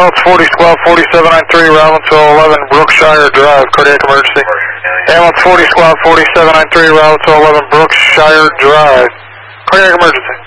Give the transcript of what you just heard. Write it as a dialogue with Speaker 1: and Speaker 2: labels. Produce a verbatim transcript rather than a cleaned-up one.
Speaker 1: Ambulance forty, squad forty-seven ninety-three, Route one eleven, Brookshire Drive, cardiac emergency. Ambulance forty, squad forty-seven ninety-three, Route one eleven, Brookshire Drive, cardiac emergency.